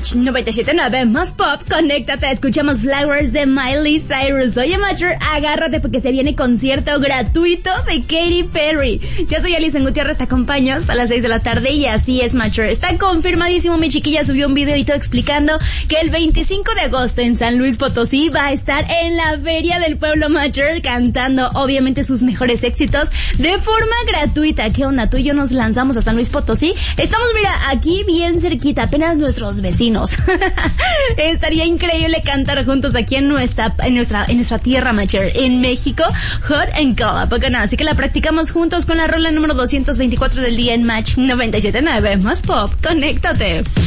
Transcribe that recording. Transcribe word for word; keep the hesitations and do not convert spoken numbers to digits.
Match noventa y siete punto nueve, más pop, conéctate, escuchamos Flowers de Miley Cyrus. Oye, Matcher, agárrate porque se viene concierto gratuito de Katy Perry. Yo soy Alison Gutiérrez, te acompaño hasta las seis de la tarde y así es, Matcher. Está confirmadísimo, mi chiquilla subió un video y todo explicando que el veinticinco de agosto en San Luis Potosí va a estar en la Feria del Pueblo, Matcher, cantando obviamente sus mejores éxitos de forma gratuita. ¿Qué onda? Tú y yo nos lanzamos a San Luis Potosí. Estamos, mira, aquí bien cerquita, apenas nuestros vecinos. Estaría increíble cantar juntos aquí en nuestra, en nuestra, en nuestra tierra, Matcher, en México. Hot and cold, ¿a poco no? Así que la practicamos juntos con la rola número doscientos veinticuatro del día en Match noventa y siete punto nueve, más pop, conéctate.